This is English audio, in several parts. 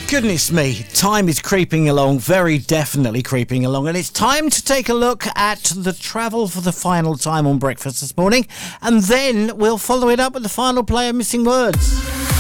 Goodness me, time is creeping along, very definitely creeping along, and it's time to take a look at the travel for the final time on breakfast this morning, and then we'll follow it up with the final player missing words.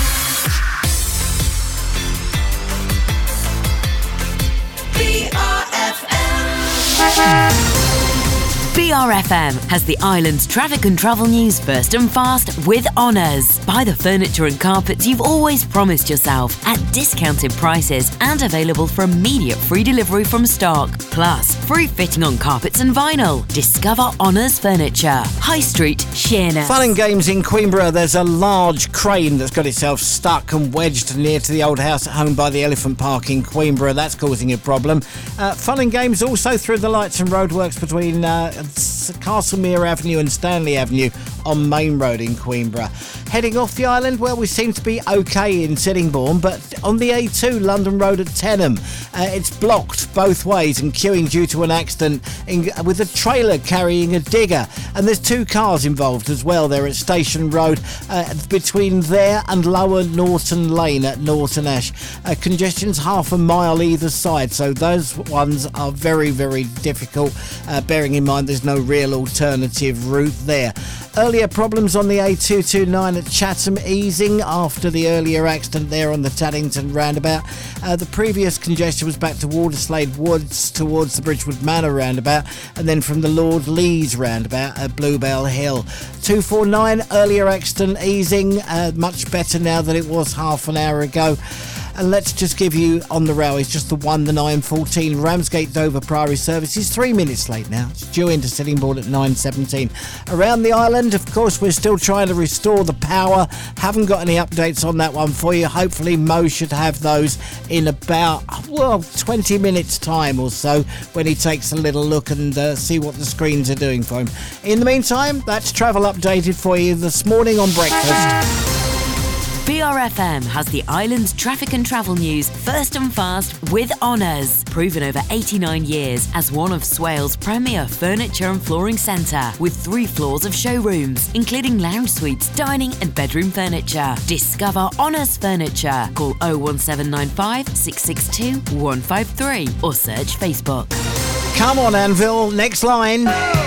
BRFM has the island's traffic and travel news first and fast with Honours. Buy the furniture and carpets you've always promised yourself at discounted prices and available for immediate free delivery from stock. Plus, free fitting on carpets and vinyl. Discover Honours Furniture. High Street, Sheerness. Fun and games in Queenborough. There's a large crane that's got itself stuck and wedged near to the old house at home by the Elephant Park in Queenborough. That's causing a problem. Fun and games also through the lights and roadworks between Castlemere Avenue and Stanley Avenue on Main Road in Queenborough. Heading off the island, well, we seem to be okay in Sittingbourne, but on the A2 London Road at Tenham, it's blocked both ways and queuing due to an accident with a trailer carrying a digger, and there's two cars involved as well there at Station Road between there and Lower Norton Lane at Norton Ash. Congestion's half a mile either side, so those ones are very, very difficult, bearing in mind there's no real alternative route there. Earlier problems on the A229 at Chatham easing after the earlier accident there on the Taddington roundabout. The previous congestion was back to Waterslade Woods towards the Bridgewood Manor roundabout, and then from the Lord Lees roundabout at Bluebell Hill. 249 earlier accident easing, much better now than it was half an hour ago. And let's just give you on the railways just the 9:14 Ramsgate Dover Priory service is 3 minutes late now. It's due into Sittingbourne at 9:17. Around the island, of course, we're still trying to restore the power. Haven't got any updates on that one for you. Hopefully Mo should have those in about 20 minutes time or so when he takes a little look and see what the screens are doing for him. In the meantime, that's travel updated for you this morning on breakfast. BRFM has the island's traffic and travel news first and fast with Honours. Proven over 89 years as one of Swale's premier furniture and flooring centre, with 3 floors of showrooms, including lounge suites, dining and bedroom furniture. Discover Honours Furniture. Call 01795 662 153 or search Facebook. Come on, Anvil, next line.